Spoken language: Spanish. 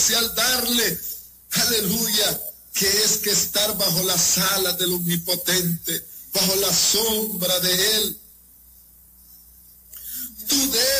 al darle, aleluya, que es que estar bajo las alas del Omnipotente, bajo la sombra de Él. Tú debes